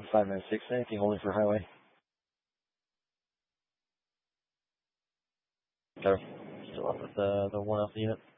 596, anything holding for highway? Okay. Still up with the one off the unit.